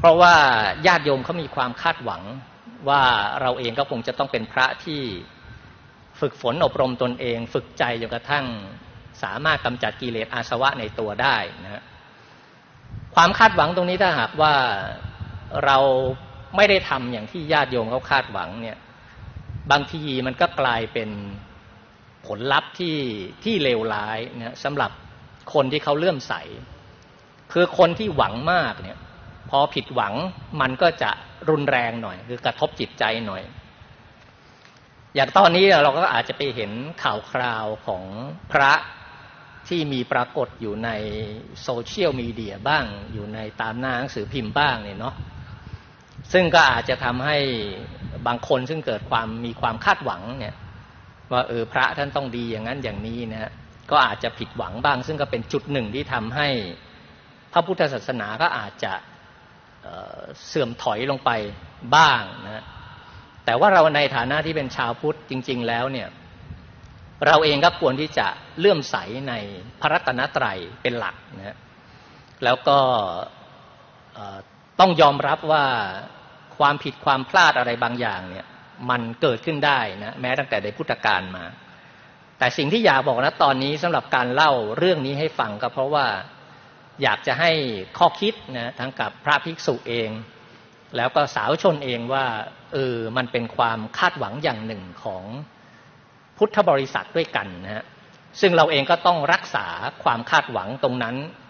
เพราะว่าญาติโยมเขามีความคาดหวังว่าเราเองก็คงจะต้องเป็นพระที่ฝึกฝนอบรมตนเองฝึกใจจนกระทั่งสามารถกำจัดกิเลสอาสวะในตัวได้นะความคาดหวังตรงนี้ถ้าหากว่าเราไม่ได้ทำอย่างที่ญาติโยมเขาคาดหวังเนี่ยบางทีมันก็กลายเป็นผลลัพธ์ที่เลวร้ายนะสำหรับคนที่เขาเลื่อมใสคือคนที่หวังมากเนี่ยพอผิดหวังมันก็จะรุนแรงหน่อยคือกระทบจิตใจหน่อยอย่างตอนนี้เราก็อาจจะไปเห็นข่าวคราวของพระที่มีปรากฏอยู่ในโซเชียลมีเดียบ้างอยู่ในตามหน้าหนังสือพิมพ์บ้างเนี่ยเนาะซึ่งก็อาจจะทำให้บางคนซึ่งเกิดมีความคาดหวังเนี่ยว่าพระท่านต้องดีอย่างนั้นอย่างนี้นะก็อาจจะผิดหวังบ้างซึ่งก็เป็นจุดหนึ่งที่ทำให้พระพุทธศาสนาก็อาจจะเสื่อมถอยลงไปบ้างนะแต่ว่าเราในฐานะที่เป็นชาวพุทธจริงๆแล้วเนี่ยเราเองก็ควรที่จะเลื่อมใสในพระรัตนตรัยเป็นหลักนะแล้วก็ต้องยอมรับว่าความผิดความพลาดอะไรบางอย่างเนี่ยมันเกิดขึ้นได้นะแม้ตั้งแต่ในพุทธกาลมาแต่สิ่งที่อยากบอกนะตอนนี้สำหรับการเล่าเรื่องนี้ให้ฟังก็เพราะว่าอยากจะให้ข้อคิดนะทั้งกับพระภิกษุเองแล้วก็สาวชนเองว่ามันเป็นความคาดหวังอย่างหนึ่งของพุทธบริษัทด้วยกันนะฮะซึ่งเราเองก็ต้องรักษาความคาดหวังตรงนั้น